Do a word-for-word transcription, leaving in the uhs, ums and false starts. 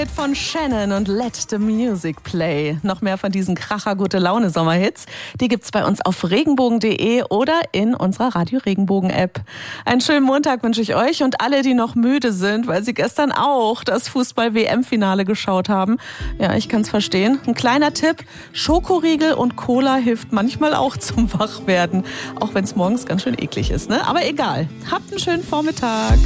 Hit von Shannon und Let the Music Play. Noch mehr von diesen Kracher-Gute-Laune-Sommerhits, die gibt's bei uns auf regenbogen punkt de oder in unserer Radio Regenbogen-App. Einen schönen Montag wünsche ich euch und alle, die noch müde sind, weil sie gestern auch das Fußball-W M-Finale geschaut haben. Ja, ich kann's verstehen. Ein kleiner Tipp, Schokoriegel und Cola hilft manchmal auch zum Wachwerden. Auch wenn es morgens ganz schön eklig ist, ne? Aber egal. Habt einen schönen Vormittag.